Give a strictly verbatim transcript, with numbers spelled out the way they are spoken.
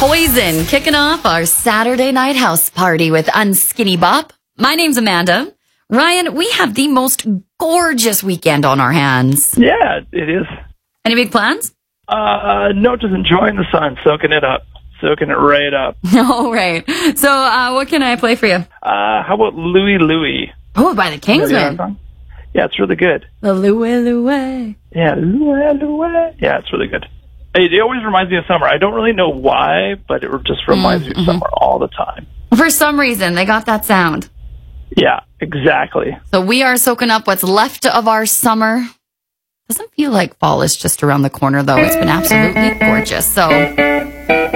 Poison, kicking off our Saturday night house party with Unskinny Bop. My name's Amanda. Ryan, we have the most gorgeous weekend on our hands. Yeah, it is. Any big plans? Uh, no, just enjoying the sun, soaking it up, soaking it right up. All right. So, uh, what can I play for you? Uh, how about Louie Louie? Oh, by the Kingsmen. Yeah, it's really good. The Louie Louie. Yeah, Louie Louie. Yeah, it's really good. It, it always reminds me of summer. I don't really know why, but it just reminds mm-hmm. me of summer all the time. For some reason, they got that sound. Yeah, exactly. So we are soaking up what's left of our summer. Doesn't feel like fall is just around the corner, though. It's been absolutely gorgeous. So